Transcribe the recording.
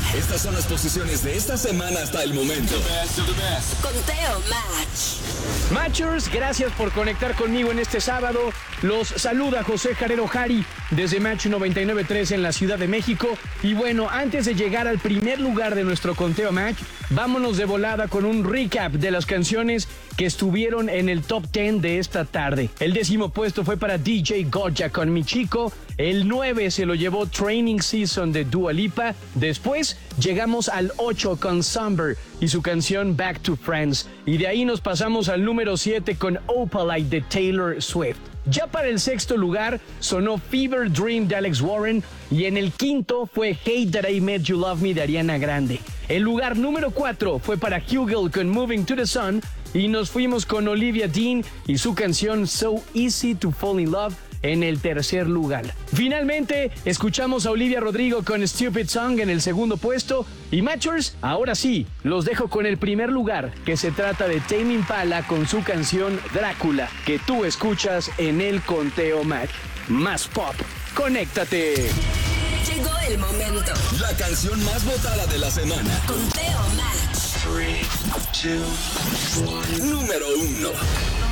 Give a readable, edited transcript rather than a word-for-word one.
Estas son las posiciones de esta semana hasta el momento. Conteo Match. Matchers, gracias por conectar conmigo en este sábado. Los saluda José Jarero Jari desde Match 99.3 en la Ciudad de México. Y bueno, antes de llegar al primer lugar de nuestro conteo Match, vámonos de volada con un recap de las canciones que estuvieron en el top 10 de esta tarde. El 10º puesto fue para DJ Goya con Mi Chico. El 9 se lo llevó Training Season de Dua Lipa. Después llegamos al 8 con Somber y su canción Back to Friends. Y de ahí nos pasamos al número 7 con Opalite de Taylor Swift. Ya para el 6º lugar sonó Fever Dream de Alex Warren y en el 5º fue Hate That I Made You Love Me de Ariana Grande. El lugar número 4 fue para Hugel con Moving to the Sun y nos fuimos con Olivia Dean y su canción So Easy to Fall in Love en el 3er lugar. Finalmente, escuchamos a Olivia Rodrigo con Stupid Song en el 2º puesto. Y Matchers, ahora sí, los dejo con el primer lugar, que se trata de Tame Impala con su canción Drácula, que tú escuchas en el conteo Match. Más pop, conéctate. Llegó el momento. La canción más votada de la semana. Conteo Match. 3, 2, 1. Número 1.